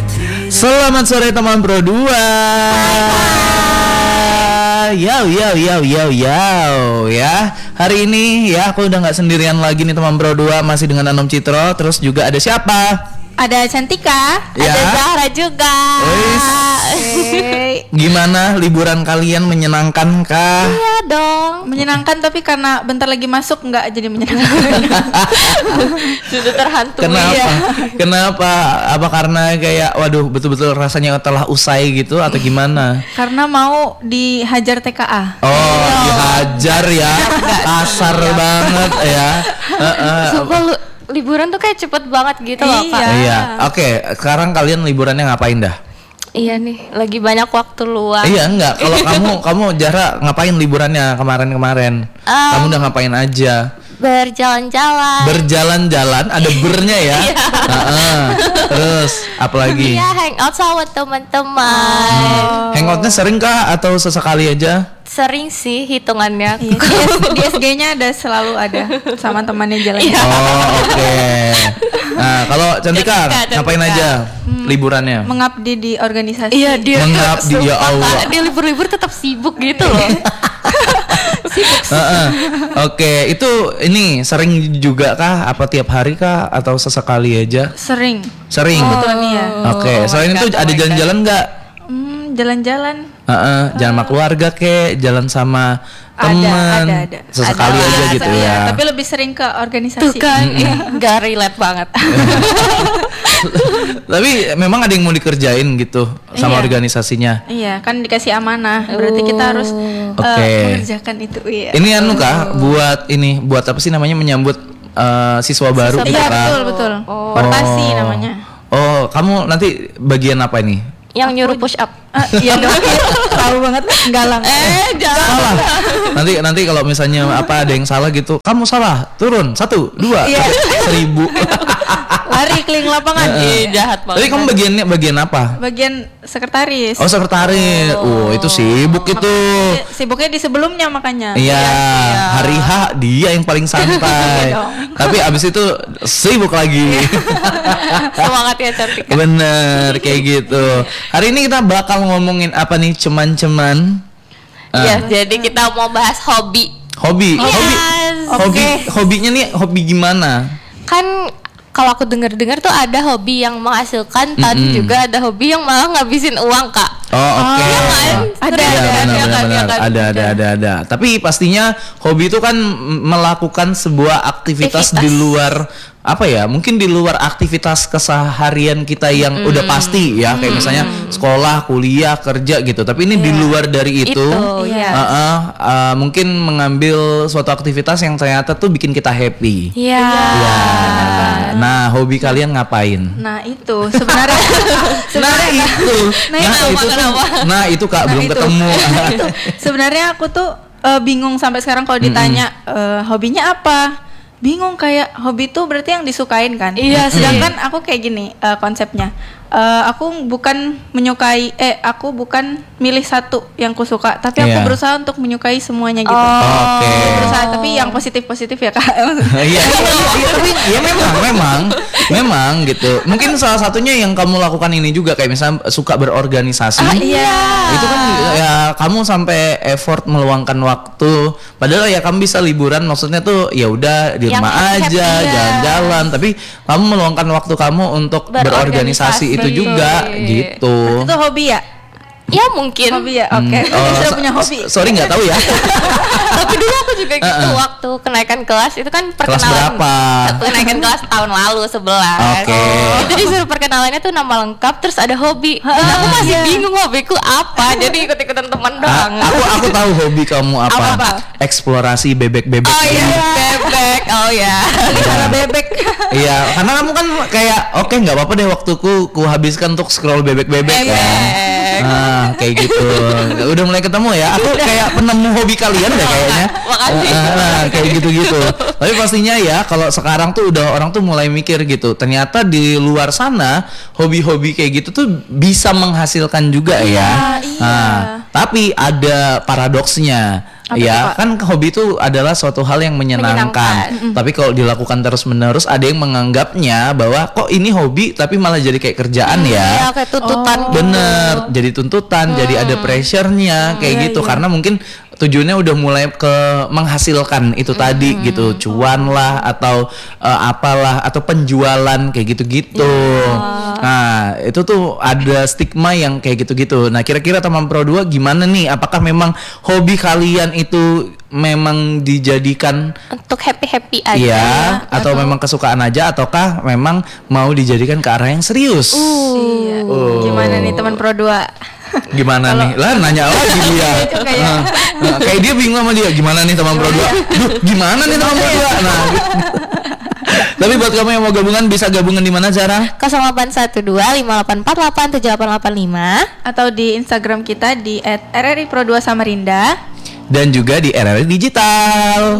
Selamat sore teman Pro 2. Yo ya. Hari ini ya aku udah nggak sendirian lagi nih teman Pro 2, masih dengan Anom Citro. Terus juga ada siapa? Ada Cantika, ya. Ada Zahra juga. Gimana liburan kalian, menyenangkan kah? Iya dong. Menyenangkan, tapi karena bentar lagi masuk nggak jadi menyenangkan. Sudah terhantui. Kenapa? Ya. Kenapa? Apa karena kayak waduh betul-betul rasanya telah usai gitu atau gimana? Karena mau dihajar TKA. Oh, dihajar ya. Kasar banget ya. Sumpah liburan tuh kayak cepet banget gitu loh Kak. Iya. Oke, sekarang kalian liburannya ngapain dah? Iya nih, lagi banyak waktu luang. Iya enggak, kalau kamu Zahra ngapain liburannya kemarin? Kamu udah ngapain aja? Berjalan-jalan. Berjalan-jalan, ada bernya ya. Terus apa lagi? Iya, hangout sama teman-teman. Hangoutnya sering kah atau sesekali aja? Sering sih hitungannya. Di SG-nya selalu ada sama temannya jalan. Oh, oke. Nah, kalau Cantika ngapain aja liburannya? Mengabdi di organisasi. Iya, dia mengabdi, ya Allah. Dia libur-libur tetap sibuk gitu loh. Oke, itu ini sering juga kah? Apa tiap hari kah? Atau sesekali aja? Sering. Betul nih ya. Oke, selain itu ada jalan-jalan nggak? Jalan-jalan. Jalan sama keluarga kek, jalan sama teman. Ada. Sesekali aja gitu ya. Tapi lebih sering ke organisasi. Tuh kan, nggak relate banget. Tapi memang ada yang mau dikerjain gitu sama organisasinya. Iya, kan dikasih amanah. Berarti kita harus mengerjakan itu. Iya. Ini kah buat apa sih namanya, menyambut siswa baru? Iya, betul. Portasi namanya. Oh, kamu nanti bagian apa ini? Yang nyuruh push up. Iya dong. Tahu banget galang. Jangan. Salah. Nanti kalau misalnya ada yang salah gitu, kamu salah. Turun 1, 2, 1000. Lari keliling lapangan. Jahat banget. Tapi kamu bagian apa? Bagian sekretaris. Oh, sekretaris. Itu sibuk itu. Sibuknya di sebelumnya makanya. Iya, hari H dia yang paling santai. Tapi abis itu sibuk lagi. Semangat ya Cantika. Bener, kayak gitu. Hari ini kita bakal ngomongin apa nih, ceman-ceman. Iya, jadi kita mau bahas hobi. Hobi. Hobinya nih, hobi gimana? Kan kalau aku dengar-dengar tuh ada hobi yang menghasilkan, tapi juga ada hobi yang malah ngabisin uang, Kak. Oh, oke. Iya kan? Ada. Tapi pastinya hobi itu kan melakukan sebuah aktivitas di luar mungkin di luar aktivitas keseharian kita yang udah pasti ya, kayak misalnya sekolah, kuliah, kerja gitu. Tapi ini di luar dari itu. Mungkin mengambil suatu aktivitas yang ternyata tuh bikin kita happy. Iya. Nah, hobi kalian ngapain? Nah, itu sebenarnya itu Kak, belum ketemu. Sebenarnya aku tuh bingung sampai sekarang kalau ditanya hobinya apa. Bingung, kayak hobi tuh berarti yang disukain kan? Iya. Sedangkan aku kayak gini konsepnya. Aku bukan milih satu yang ku suka, tapi aku berusaha untuk menyukai semuanya gitu. Berusaha, tapi yang positif ya Kak. Iya. Ya memang gitu. Mungkin salah satunya yang kamu lakukan ini juga, kayak misalnya suka berorganisasi. Itu kan ya kamu sampai effort meluangkan waktu. Padahal ya kamu bisa liburan, maksudnya tuh ya udah di rumah aja, jalan-jalan, tapi kamu meluangkan waktu kamu untuk berorganisasi itu juga gitu. Itu hobi ya? Ya mungkin. Hobi ya, oke. Sudah punya hobi. Sorry nggak tahu ya. Tapi dulu aku juga gitu waktu kenaikan kelas itu kan perkenalan. Kelas berapa? Kenaikan kelas tahun lalu 11. Itu disuruh perkenalannya tuh nama lengkap terus ada hobi. Dan aku masih bingung hobiku apa. Jadi ikut-ikutan teman doang. Aku tahu hobi kamu apa? Eksplorasi bebek-bebek. Oh iya, bebek. Oh ya. Pelihara bebek. Iya, karena kamu kan kayak oke, nggak apa-apa deh waktuku ku habiskan untuk scroll bebek-bebek kan. Kayak gitu. Udah mulai ketemu ya. Aku kayak penemu hobi kalian deh kayaknya. Makasih. Kayak gitu-gitu. Tapi pastinya ya kalau sekarang tuh udah orang tuh mulai mikir gitu. Ternyata di luar sana hobi-hobi kayak gitu tuh bisa menghasilkan juga ya. Iya. Tapi ada paradoksnya. Iya, kan hobi itu adalah suatu hal yang menyenangkan. Tapi kalau dilakukan terus-menerus, ada yang menganggapnya bahwa kok ini hobi tapi malah jadi kayak kerjaan ya. Iya, kayak tuntutan. Bener, jadi tuntutan, jadi ada pressure-nya kayak gitu. Karena mungkin tujuannya udah mulai ke menghasilkan itu tadi gitu, cuan lah atau apalah atau penjualan kayak gitu-gitu. Nah, itu tuh ada stigma yang kayak gitu-gitu. Nah, kira-kira teman Pro 2 gimana nih? Apakah memang hobi kalian itu memang dijadikan untuk happy-happy aja? Iya, atau memang kesukaan aja ataukah memang mau dijadikan ke arah yang serius? Iya. Gimana nih teman Pro 2? Gimana nih? Lah nanya lagi dia. Kayak dia bingung sama dia. Gimana nih teman Pro 2? Duh, gimana nih teman Pro 2? Nah. Tapi buat kamu yang mau gabungan bisa gabungan di mana, Zara? 0812-5878-7885 atau di Instagram kita di @rripro2samarinda dan juga di RRI Digital.